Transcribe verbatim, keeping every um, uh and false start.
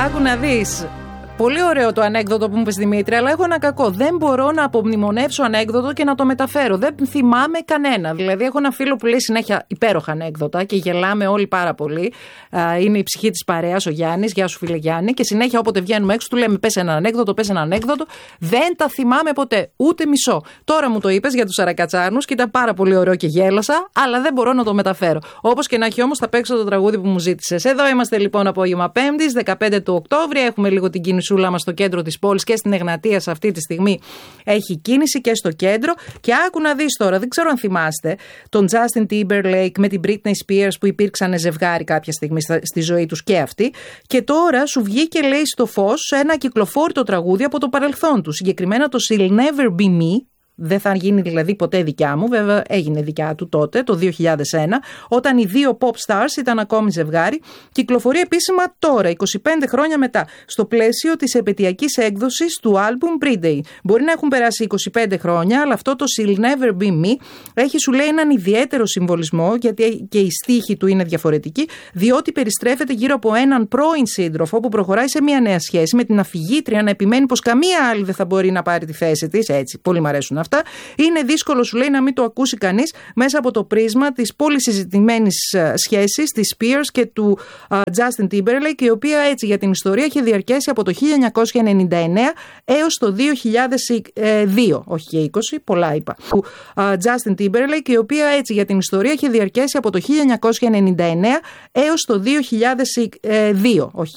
Άκου να δεις. Πολύ ωραίο το ανέκδοτο που μου είπες, Δημήτρη, αλλά έχω ένα κακό. Δεν μπορώ να απομνημονεύσω ανέκδοτο και να το μεταφέρω. Δεν θυμάμαι κανένα. Δηλαδή, έχω ένα φίλο που λέει συνέχεια υπέροχα ανέκδοτα και γελάμε όλοι πάρα πολύ. Είναι η ψυχή της παρέας, ο Γιάννης. Γεια σου, φίλε Γιάννη. Και συνέχεια, όποτε βγαίνουμε έξω, του λέμε πες ένα ανέκδοτο, πες ένα ανέκδοτο. Δεν τα θυμάμαι ποτέ. Ούτε μισό. Τώρα μου το είπες για τους Αρακατσάνους και ήταν πάρα πολύ ωραίο και γέλασα, αλλά δεν μπορώ να το μεταφέρω. Όπως και να έχει όμως, θα παίξω το τραγούδι που μου ζήτησες. Εδώ είμαστε λοιπόν απόγευμα Πέμπτης, δεκαπέντε του Οκτώβρη. Έχουμε λίγο την κίνηση μας στο κέντρο της πόλης και στην Εγνατία σε αυτή τη στιγμή έχει κίνηση και στο κέντρο. Και άκου να δεις τώρα, δεν ξέρω αν θυμάστε τον Justin Timberlake με την Britney Spears που υπήρξαν ζευγάρι κάποια στιγμή στη ζωή τους και αυτοί. Και τώρα σου βγήκε, λέει, στο φως ένα κυκλοφόρητο τραγούδι από το παρελθόν του. Συγκεκριμένα το She'll Never Be Me. Δεν θα γίνει δηλαδή ποτέ δικιά μου, βέβαια έγινε δικιά του τότε, το δύο χιλιάδες ένα, όταν οι δύο pop stars ήταν ακόμη ζευγάρι. Κυκλοφορεί επίσημα τώρα, είκοσι πέντε χρόνια μετά, στο πλαίσιο της επαιτειακής έκδοσης του album Pre-Day. Μπορεί να έχουν περάσει είκοσι πέντε χρόνια, αλλά αυτό το She'll Never Be Me έχει, σου λέει, έναν ιδιαίτερο συμβολισμό, γιατί και η στίχη του είναι διαφορετική, διότι περιστρέφεται γύρω από έναν πρώην σύντροφο που προχωράει σε μια νέα σχέση με την αφηγήτρια να επιμένει πως καμία άλλη δεν θα μπορεί να πάρει τη θέση της. Έτσι, πολύ μου αρέσουν αυτά. Είναι δύσκολο, σου λέει, να μην το ακούσει κανείς μέσα από το πρίσμα της πολύ συζητημένης σχέσης της Spears και του uh, Justin Timberlake, η οποία, έτσι για την ιστορία, έχει διαρκέσει από το χίλια εννιακόσια ενενήντα εννέα έως το δύο χιλιάδες δύο. Όχι και είκοσι, πολλά είπα. Του uh, Justin Timberlake, η οποία, έτσι για την ιστορία, έχει διαρκέσει από το χίλια εννιακόσια ενενήντα εννέα έως το δύο χιλιάδες δύο. Όχι